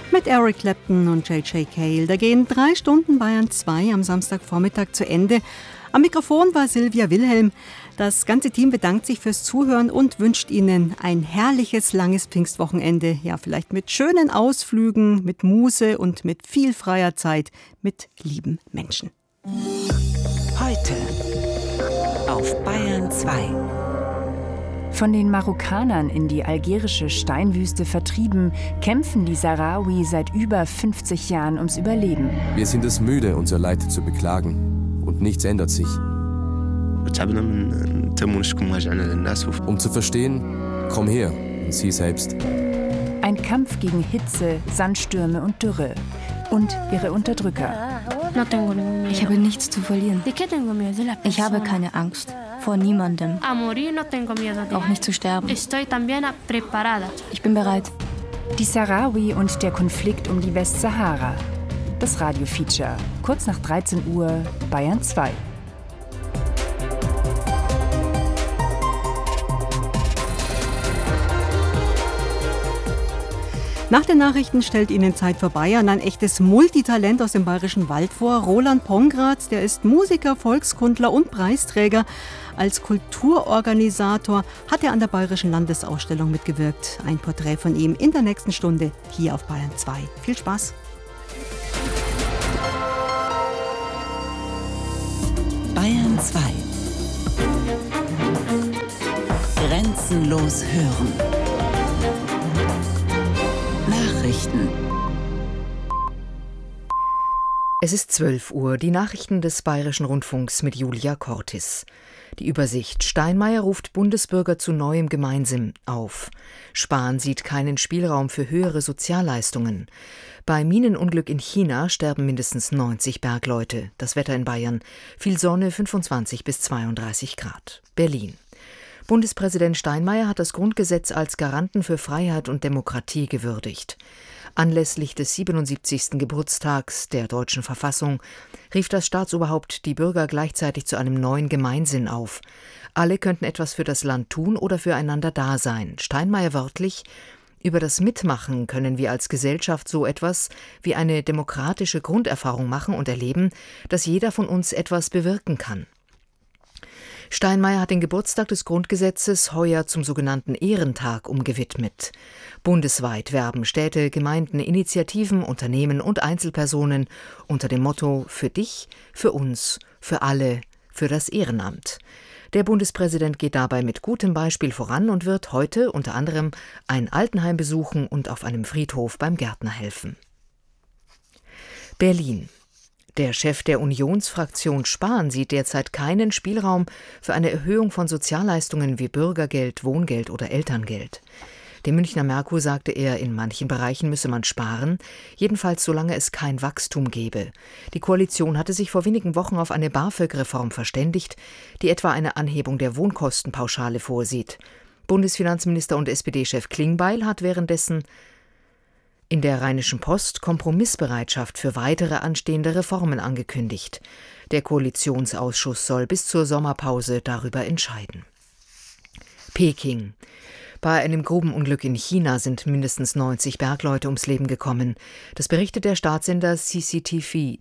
Mit Eric Clapton und J.J. Cale. Da gehen 3 Stunden Bayern 2 am Samstagvormittag zu Ende. Am Mikrofon war Silvia Wilhelm. Das ganze Team bedankt sich fürs Zuhören und wünscht Ihnen ein herrliches, langes Pfingstwochenende. Ja, vielleicht mit schönen Ausflügen, mit Muße und mit viel freier Zeit mit lieben Menschen. Heute auf Bayern 2. Von den Marokkanern in die algerische Steinwüste vertrieben, kämpfen die Sahrawi seit über 50 Jahren ums Überleben. Wir sind es müde, unser Leid zu beklagen. Und nichts ändert sich. Um zu verstehen, komm her und sieh selbst. Ein Kampf gegen Hitze, Sandstürme und Dürre. Und ihre Unterdrücker. Ich habe nichts zu verlieren. Ich habe keine Angst. Vor niemandem. Auch nicht zu sterben. Ich bin bereit. Die Sahrawi und der Konflikt um die Westsahara. Das Radio-Feature. Kurz nach 13 Uhr, Bayern 2. Nach den Nachrichten stellt Ihnen Zeit für Bayern ein echtes Multitalent aus dem Bayerischen Wald vor. Roland Pongratz, der ist Musiker, Volkskundler und Preisträger. Als Kulturorganisator hat er an der Bayerischen Landesausstellung mitgewirkt. Ein Porträt von ihm in der nächsten Stunde hier auf Bayern 2. Viel Spaß! Bayern 2. Grenzenlos hören. Nachrichten. Es ist 12 Uhr, die Nachrichten des Bayerischen Rundfunks mit Julia Cortis. Die Übersicht: Steinmeier ruft Bundesbürger zu neuem Gemeinsinn auf. Spahn sieht keinen Spielraum für höhere Sozialleistungen. Bei Minenunglück in China sterben mindestens 90 Bergleute. Das Wetter in Bayern: viel Sonne, 25 bis 32 Grad. Berlin: Bundespräsident Steinmeier hat das Grundgesetz als Garanten für Freiheit und Demokratie gewürdigt. Anlässlich des 77. Geburtstags der deutschen Verfassung rief das Staatsoberhaupt die Bürger gleichzeitig zu einem neuen Gemeinsinn auf. Alle könnten etwas für das Land tun oder füreinander da sein. Steinmeier wörtlich: Über das Mitmachen können wir als Gesellschaft so etwas wie eine demokratische Grunderfahrung machen und erleben, dass jeder von uns etwas bewirken kann. Steinmeier hat den Geburtstag des Grundgesetzes heuer zum sogenannten Ehrentag umgewidmet. Bundesweit werben Städte, Gemeinden, Initiativen, Unternehmen und Einzelpersonen unter dem Motto: Für dich, für uns, für alle, für das Ehrenamt. Der Bundespräsident geht dabei mit gutem Beispiel voran und wird heute unter anderem ein Altenheim besuchen und auf einem Friedhof beim Gärtner helfen. Berlin: Der Chef der Unionsfraktion Spahn sieht derzeit keinen Spielraum für eine Erhöhung von Sozialleistungen wie Bürgergeld, Wohngeld oder Elterngeld. Dem Münchner Merkur sagte er, in manchen Bereichen müsse man sparen, jedenfalls solange es kein Wachstum gebe. Die Koalition hatte sich vor wenigen Wochen auf eine BAföG-Reform verständigt, die etwa eine Anhebung der Wohnkostenpauschale vorsieht. Bundesfinanzminister und SPD-Chef Klingbeil hat währenddessen in der Rheinischen Post Kompromissbereitschaft für weitere anstehende Reformen angekündigt. Der Koalitionsausschuss soll bis zur Sommerpause darüber entscheiden. Peking: Bei einem Grubenunglück in China sind mindestens 90 Bergleute ums Leben gekommen. Das berichtet der Staatssender CCTV.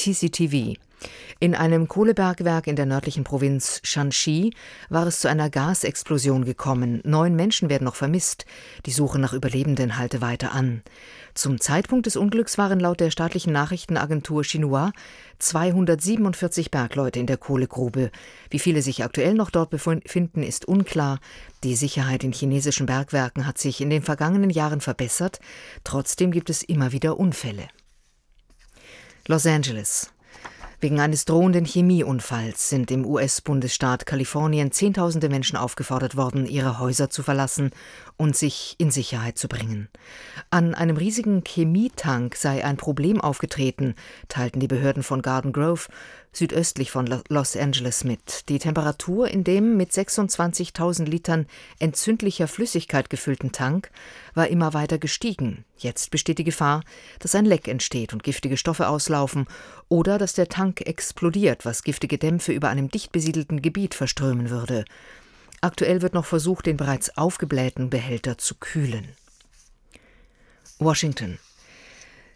In einem Kohlebergwerk in der nördlichen Provinz Shanxi war es zu einer Gasexplosion gekommen. 9 Menschen werden noch vermisst. Die Suche nach Überlebenden halte weiter an. Zum Zeitpunkt des Unglücks waren laut der staatlichen Nachrichtenagentur Xinhua 247 Bergleute in der Kohlegrube. Wie viele sich aktuell noch dort befinden, ist unklar. Die Sicherheit in chinesischen Bergwerken hat sich in den vergangenen Jahren verbessert. Trotzdem gibt es immer wieder Unfälle. Los Angeles: Wegen eines drohenden Chemieunfalls sind im US-Bundesstaat Kalifornien Zehntausende Menschen aufgefordert worden, ihre Häuser zu verlassen und sich in Sicherheit zu bringen. An einem riesigen Chemietank sei ein Problem aufgetreten, teilten die Behörden von Garden Grove südöstlich von Los Angeles mit. Die Temperatur in dem mit 26.000 Litern entzündlicher Flüssigkeit gefüllten Tank war immer weiter gestiegen. Jetzt besteht die Gefahr, dass ein Leck entsteht und giftige Stoffe auslaufen oder dass der Tank explodiert, was giftige Dämpfe über einem dicht besiedelten Gebiet verströmen würde. Aktuell wird noch versucht, den bereits aufgeblähten Behälter zu kühlen. Washington: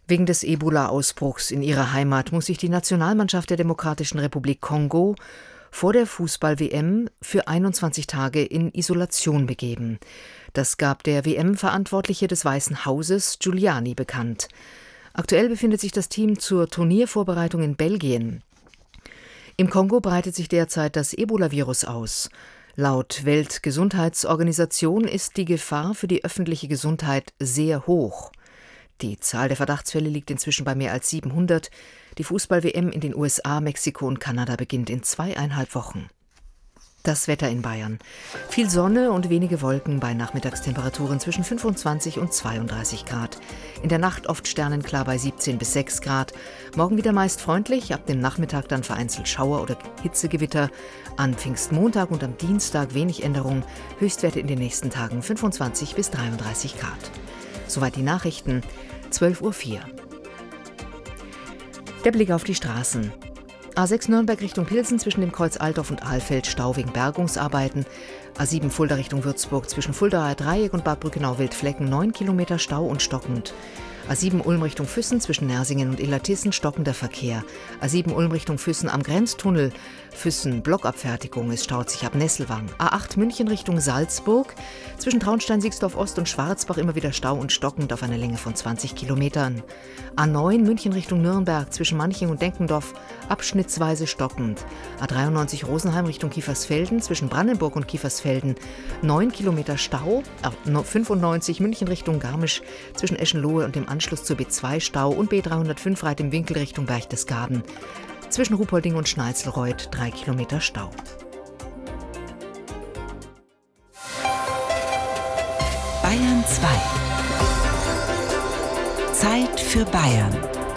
Wegen des Ebola-Ausbruchs in ihrer Heimat muss sich die Nationalmannschaft der Demokratischen Republik Kongo vor der Fußball-WM für 21 Tage in Isolation begeben. Das gab der WM-Verantwortliche des Weißen Hauses, Giuliani, bekannt. Aktuell befindet sich das Team zur Turniervorbereitung in Belgien. Im Kongo breitet sich derzeit das Ebola-Virus aus. Laut Weltgesundheitsorganisation ist die Gefahr für die öffentliche Gesundheit sehr hoch. Die Zahl der Verdachtsfälle liegt inzwischen bei mehr als 700. Die Fußball-WM in den USA, Mexiko und Kanada beginnt in 2,5 Wochen. Das Wetter in Bayern. Viel Sonne und wenige Wolken bei Nachmittagstemperaturen zwischen 25 und 32 Grad. In der Nacht oft sternenklar bei 17 bis 6 Grad. Morgen wieder meist freundlich, ab dem Nachmittag dann vereinzelt Schauer oder Hitzegewitter. An Pfingstmontag und am Dienstag wenig Änderung. Höchstwerte in den nächsten Tagen 25 bis 33 Grad. Soweit die Nachrichten, 12:04 Uhr. Der Blick auf die Straßen. A6 Nürnberg Richtung Pilsen zwischen dem Kreuz Altdorf und Ahlfeld Stau wegen Bergungsarbeiten. A7 Fulda Richtung Würzburg zwischen Fuldaer Dreieck und Bad Brückenau-Wildflecken 9 Kilometer Stau und stockend. A7 Ulm Richtung Füssen zwischen Nersingen und Illertissen stockender Verkehr. A7 Ulm Richtung Füssen am Grenztunnel. Füssen Blockabfertigung, es staut sich ab Nesselwang. A8 München Richtung Salzburg. Zwischen Traunstein-Siegsdorf Ost und Schwarzbach immer wieder Stau und stockend auf einer Länge von 20 Kilometern. A9 München Richtung Nürnberg zwischen Manching und Denkendorf abschnittsweise stockend. A93 Rosenheim Richtung Kiefersfelden zwischen Brandenburg und Kiefersfelden 9 Kilometer Stau. A95 München Richtung Garmisch zwischen Eschenlohe und dem Anschluss zur B2 Stau und B305 Reit im Winkel Richtung Berchtesgaden. Zwischen Ruhpolding und Schneizelreuth 3 Kilometer Stau. Bayern 2. Zeit für Bayern.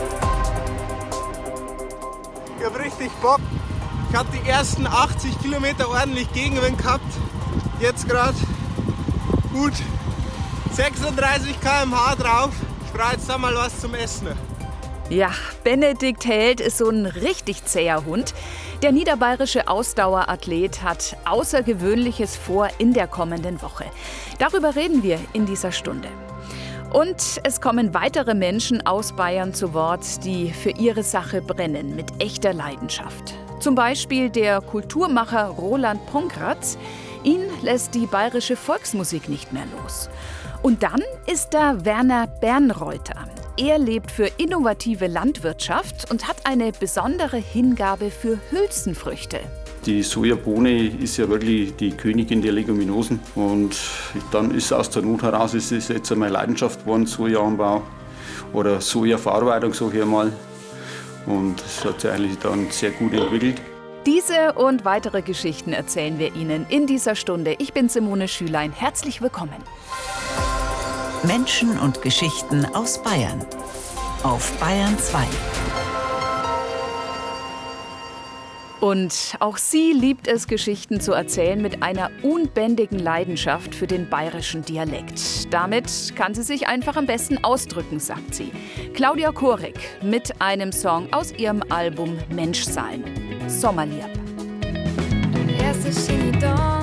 Ich hab richtig Bock. Ich habe die ersten 80 Kilometer ordentlich Gegenwind gehabt. Jetzt gerade gut 36 km/h drauf. Ich brauche jetzt da mal was zum Essen. Ja, Benedikt Held ist so ein richtig zäher Hund. Der niederbayerische Ausdauerathlet hat Außergewöhnliches vor in der kommenden Woche. Darüber reden wir in dieser Stunde. Und es kommen weitere Menschen aus Bayern zu Wort, die für ihre Sache brennen, mit echter Leidenschaft. Zum Beispiel der Kulturmacher Roland Ponkratz. Ihn lässt die bayerische Volksmusik nicht mehr los. Und dann ist da Werner Bernreuther. Er lebt für innovative Landwirtschaft und hat eine besondere Hingabe für Hülsenfrüchte. Die Sojabohne ist ja wirklich die Königin der Leguminosen. Und dann ist aus der Not heraus, es ist jetzt meine Leidenschaft geworden, Sojaanbau oder Sojaverarbeitung, sage ich einmal. Und das hat sich eigentlich dann sehr gut entwickelt. Diese und weitere Geschichten erzählen wir Ihnen in dieser Stunde. Ich bin Simone Schülein. Herzlich willkommen. Menschen und Geschichten aus Bayern. Auf Bayern 2. Und auch sie liebt es, Geschichten zu erzählen mit einer unbändigen Leidenschaft für den bayerischen Dialekt. Damit kann sie sich einfach am besten ausdrücken, sagt sie. Claudia Korik mit einem Song aus ihrem Album Menschsein. Sommerlieb. Erste Chemie